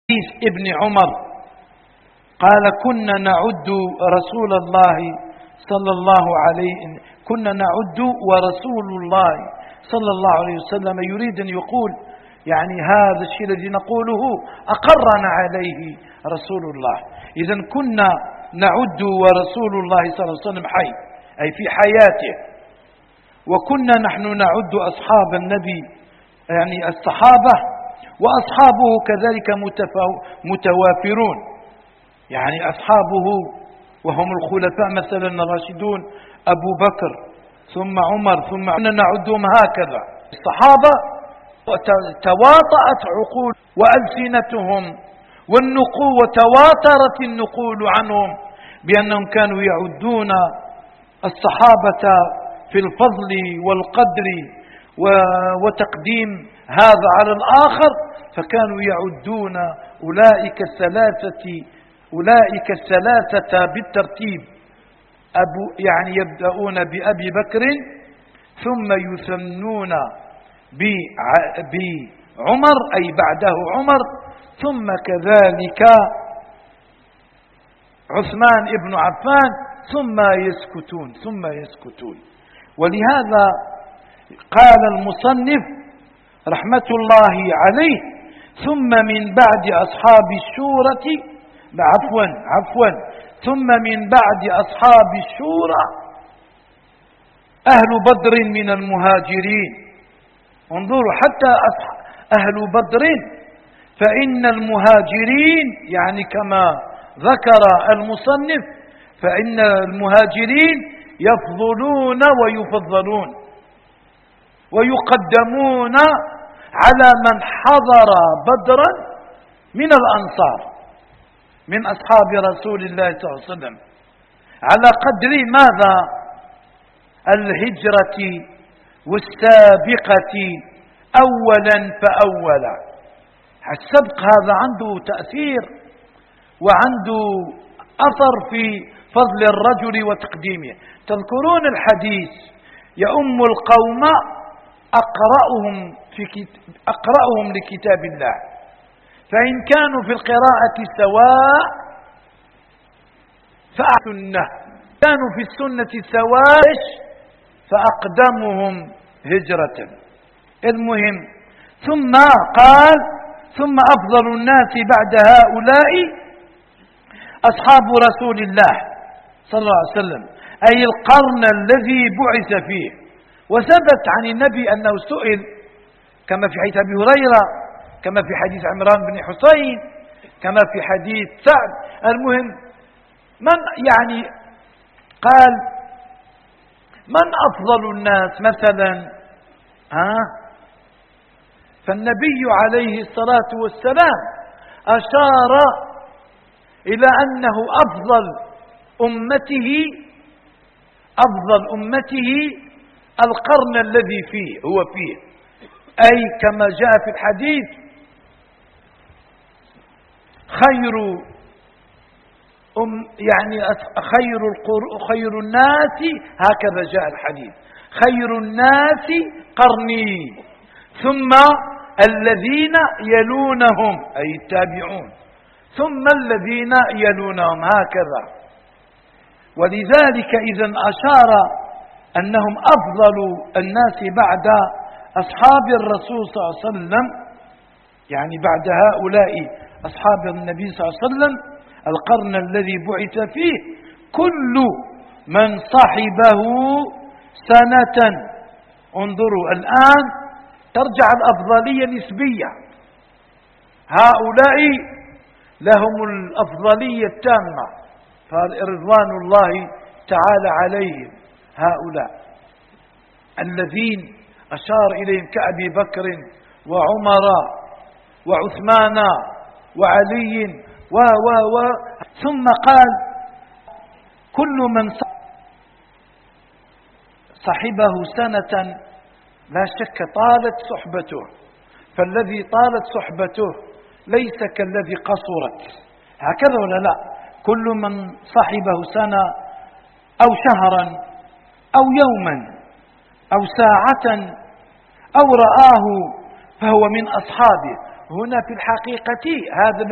ابن عمر قال كنا نعد رسول الله صلى الله عليه كنا نعد ورسول الله صلى الله عليه وسلم يريد أن يقول يعني هذا الشيء الذي نقوله أقرنا عليه رسول الله. إذن كنا نعد ورسول الله صلى الله عليه وسلم حي أي في حياته، وكنا نحن نعد أصحاب النبي يعني الصحابة وأصحابه كذلك متوافرون، يعني أصحابه وهم الخلفاء مثلا الراشدون أبو بكر ثم عمر ثم كنا نعدهم هكذا. الصحابة تواطأت عقول وألسنتهم والنقول وتواترت النقول عنهم بأنهم كانوا يعدون الصحابة في الفضل والقدر وتقديم هذا على الآخر، فكانوا يعدون أولئك الثلاثة بالترتيب، يعني يبدأون بأبي بكر ثم يثنون بعمر أي بعده عمر، ثم كذلك عثمان ابن عفان، ثم يسكتون. ولهذا قال المصنف رحمة الله عليه ثم من بعد أصحاب الشورى ثم من بعد أصحاب الشورى أهل بدر من المهاجرين. انظروا حتى أهل بدر، فإن المهاجرين يعني كما ذكر المصنف فإن المهاجرين يفضلون ويفضلون ويقدمون على من حضر بدرا من الأنصار من أصحاب رسول الله صلى الله عليه وسلم على قدر ماذا؟ الهجرة والسابقة أولا فأولا. السبق هذا عنده تأثير وعنده أثر في فضل الرجل وتقديمه. تذكرون الحديث يؤم القوم أقرأهم لكتاب الله، فإن كانوا في القراءة سواء فأحسنه، كانوا في السنة سواء فأقدمهم هجرة. المهم ثم قال ثم أفضل الناس بعد هؤلاء أصحاب رسول الله صلى الله عليه وسلم أي القرن الذي بعث فيه. وثبت عن النبي أنه سئل كما في حديث أبي هريرة، كما في حديث عمران بن حسين، كما في حديث سعد. المهم من يعني قال من أفضل الناس مثلا فالنبي عليه الصلاة والسلام أشار إلى أنه أفضل أمته القرن الذي هو فيه، أي كما جاء في الحديث خير الناس، هكذا جاء الحديث خير الناس قرني ثم الذين يلونهم أي التابعون ثم الذين يلونهم هكذا. ولذلك إذن أشار أنهم أفضل الناس بعد أصحاب الرسول صلى الله عليه وسلم، يعني بعد هؤلاء أصحاب النبي صلى الله عليه وسلم القرن الذي بعث فيه كل من صحبه سنة. انظروا الآن ترجع الأفضلية نسبية، هؤلاء لهم الأفضلية التامة فرضوان الله تعالى عليهم، هؤلاء الذين أشار إليهم كأبي بكر وعمر وعثمان وعلي ثم قال كل من صحبه سنة لا شك طالت صحبته، فالذي طالت صحبته ليس كالذي قصرت، هكذا ولا لا؟ كل من صحبه سنة أو شهرا أو يوما أو ساعة أو رآه فهو من أصحابه. هنا في الحقيقة هذا